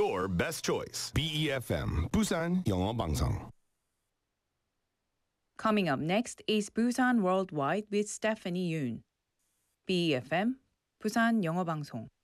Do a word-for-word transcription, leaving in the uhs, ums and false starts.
your best choice. B E F M 부산 영어 방송. Coming up next is Busan Worldwide with Stephanie Yoon. B E F M, 부산 영어 방송.